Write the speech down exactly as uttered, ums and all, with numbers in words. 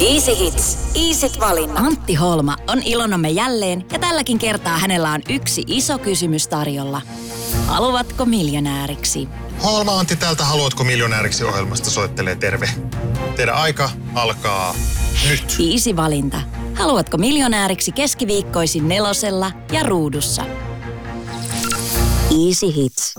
Easy Hits. Easyt valinnat. Antti Holma on ilonamme jälleen ja tälläkin kertaa hänellä on yksi iso kysymys tarjolla. Haluatko miljonääriksi? Holma Antti täältä Haluatko miljonääriksi -ohjelmasta soittelee terve. Teidän aika alkaa nyt. Easy valinta. Haluatko miljonääriksi keskiviikkoisin nelosella ja ruudussa? Easy Hits.